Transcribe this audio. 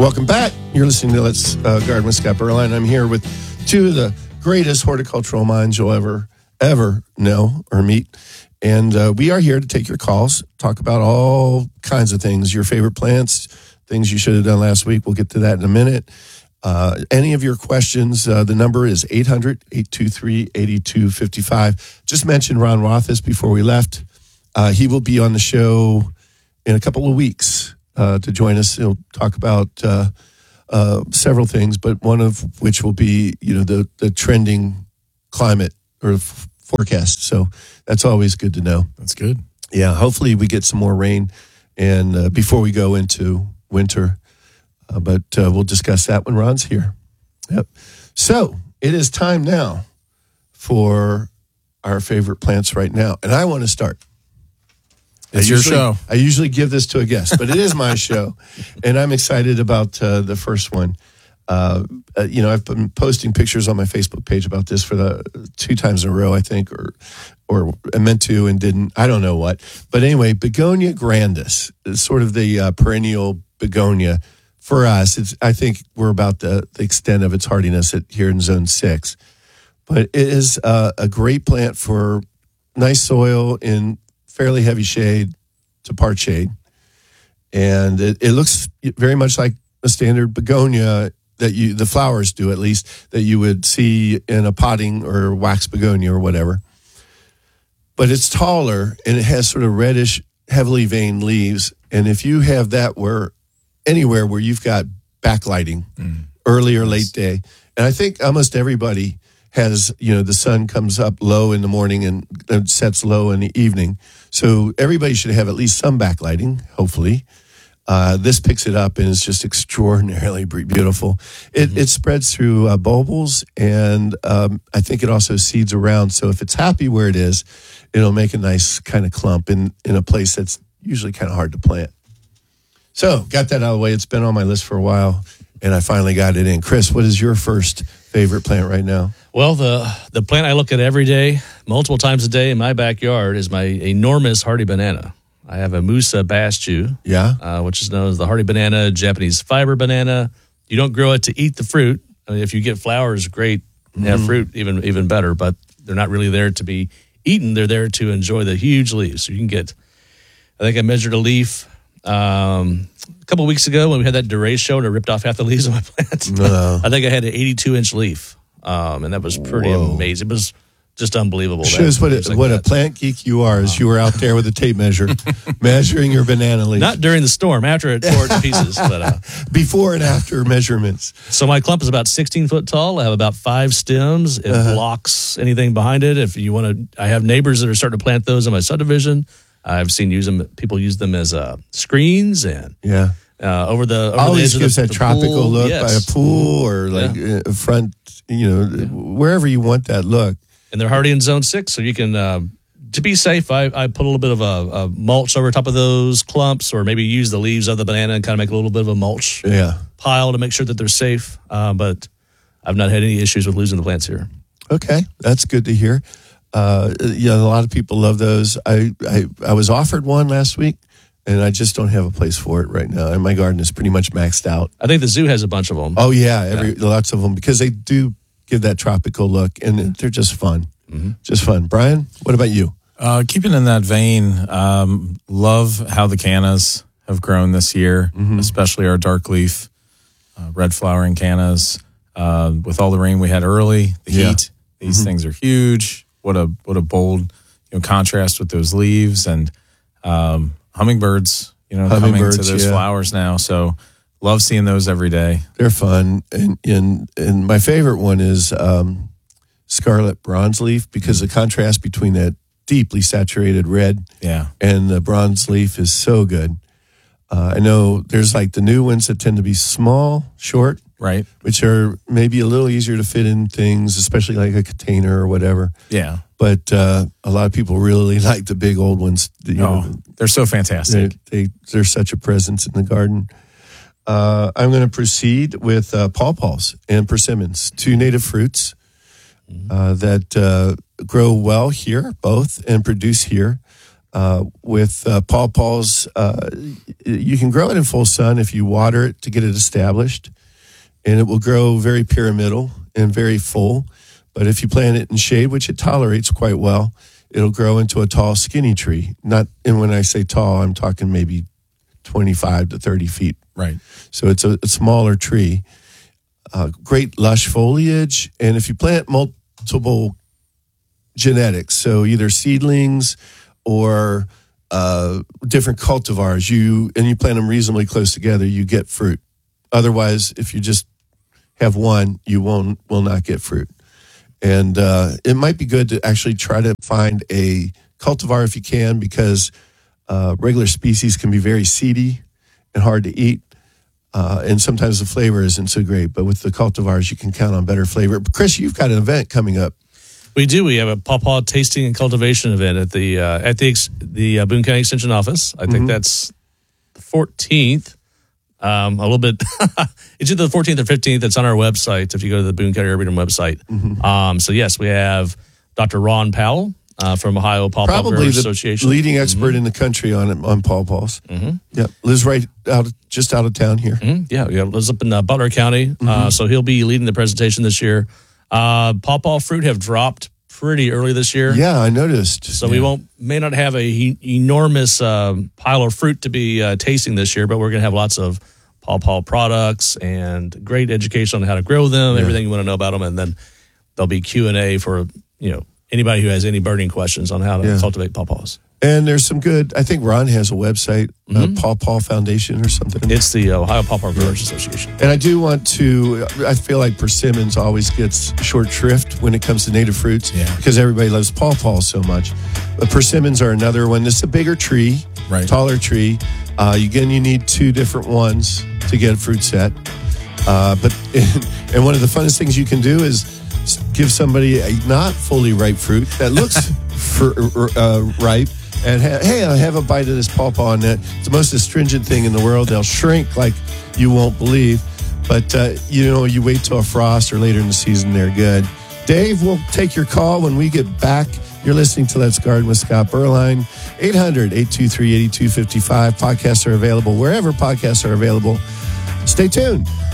Welcome back. You're listening to Let's Garden with Scott Berline. I'm here with two of the greatest horticultural minds you'll ever know or meet. And we are here to take your calls, talk about all kinds of things, your favorite plants, things you should have done last week. We'll get to that in a minute. Any of your questions, the number is 800-823-8255. Just mentioned Ron Rothis before we left. He will be on the show in a couple of weeks to join us. He'll talk about several things, but one of which will be, the trending climate or forecast. So that's always good to know. That's good. Yeah, hopefully we get some more rain and before we go into winter. But we'll discuss that when Ron's here. Yep. So it is time now for our favorite plants right now. And I want to start. It's your show. I usually give this to a guest, but it is my show. And I'm excited about the first one. I've been posting pictures on my Facebook page about this for the 2 times in a row, I think, or I meant to and didn't. I don't know what. But anyway, Begonia grandis is sort of the perennial begonia. For us, I think we're about the extent of its hardiness here in Zone 6. But it is a great plant for nice soil in fairly heavy shade to part shade. And it looks very much like a standard begonia that the flowers do, at least, that you would see in a potting or wax begonia or whatever. But it's taller, and it has sort of reddish, heavily veined leaves. And if you have that anywhere where you've got backlighting, early or late day. And I think almost everybody has, the sun comes up low in the morning and sets low in the evening. So everybody should have at least some backlighting, hopefully. This picks it up and is just extraordinarily beautiful. It spreads through bulbils, and I think it also seeds around. So if it's happy where it is, it'll make a nice kind of clump in a place that's usually kind of hard to plant. So, got that out of the way. It's been on my list for a while, and I finally got it in. Chris, what is your first favorite plant right now? Well, the plant I look at every day, multiple times a day in my backyard is my enormous hardy banana. I have a Musa baschu, which is known as the hardy banana, Japanese fiber banana. You don't grow it to eat the fruit. I mean, if you get flowers, great. Have fruit, even better, but they're not really there to be eaten. They're there to enjoy the huge leaves. So you can get, I think I measured a leaf a couple of weeks ago when we had that Duray show and it ripped off half the leaves of my plant. I think I had an 82-inch leaf, and that was pretty amazing. It was just unbelievable. Shows what a plant geek you are, as you were out there with a tape measure, measuring your banana leaf. Not during the storm, after it tore it to pieces. But before and after measurements. So my clump is about 16 foot tall. I have about 5 stems. It blocks anything behind it. If you want to, I have neighbors that are starting to plant those in my subdivision. I've seen people use them as screens and over the always gives that tropical pool. Look by a pool or like front, wherever you want that look. And they're hardy in Zone 6, so you can to be safe. I put a little bit of a mulch over top of those clumps, or maybe use the leaves of the banana and kind of make a little bit of a mulch pile to make sure that they're safe. But I've not had any issues with losing the plants here. Okay, that's good to hear. A lot of people love those. I was offered one last week, and I just don't have a place for it right now. And my garden is pretty much maxed out. I think the zoo has a bunch of them. Oh, yeah, lots of them, because they do give that tropical look, and they're just fun. Just fun. Brian, what about you? Keeping in that vein, love how the cannas have grown this year, especially our dark leaf, red flowering cannas. With all the rain we had early, the heat, these things are huge. What a bold contrast with those leaves, and hummingbirds coming to those flowers now. So love seeing those every day. They're fun, and my favorite one is scarlet bronze leaf, because the contrast between that deeply saturated red and the bronze leaf is so good. I know there's like the new ones that tend to be small, short, right, which are maybe a little easier to fit in things, especially like a container or whatever. Yeah. But a lot of people really like the big old ones. They're so fantastic. They're such a presence in the garden. I'm going to proceed with pawpaws and persimmons, 2 native fruits that grow well here, both, and produce here. With pawpaws, you can grow it in full sun if you water it to get it established, and it will grow very pyramidal and very full. But if you plant it in shade, which it tolerates quite well, it'll grow into a tall, skinny tree. And when I say tall, I'm talking maybe 25 to 30 feet. Right. So it's a smaller tree. Great lush foliage. And if you plant multiple genetics, so either seedlings or different cultivars, you plant them reasonably close together, you get fruit. Otherwise, if you just have one, you will not get fruit. And it might be good to actually try to find a cultivar if you can, because regular species can be very seedy and hard to eat. And sometimes the flavor isn't so great. But with the cultivars, you can count on better flavor. But Chris, you've got an event coming up. We do. We have a pawpaw tasting and cultivation event at the Boone County Extension Office. I think that's the 14th. A little bit. It's either the 14th or 15th. It's on our website if you go to the Boone County Arboretum website. So yes, we have Dr. Ron Powell from Ohio Pawpaw Growers Association. Probably the leading expert in the country on pawpaws. Yep, lives just out of town here. Yeah, lives up in Butler County. So he'll be leading the presentation this year. Pawpaw fruit have dropped pretty early this year. Yeah, I noticed. So we may not have a enormous pile of fruit to be tasting this year, but we're going to have lots of pawpaw products and great education on how to grow them, everything you want to know about them, and then there'll be Q&A for anybody who has any burning questions on how to cultivate pawpaws. And there's some good, I think Ron has a website, Pawpaw Foundation or something. It's the Ohio Pawpaw Growers Association. And I do want to, I feel like persimmons always gets short shrift when it comes to native fruits because everybody loves pawpaws so much. But persimmons are another one. This is a bigger tree, taller tree. Again, you need two different ones to get a fruit set. And one of the funnest things you can do is give somebody a not fully ripe fruit that looks ripe. And hey, I have a bite of this pawpaw, and it's the most astringent thing in the world. They'll shrink like you won't believe. But, you wait till a frost or later in the season, they're good. Dave, we'll take your call when we get back. You're listening to Let's Garden with Scott Berline. 800-823-8255. Podcasts are available wherever podcasts are available. Stay tuned.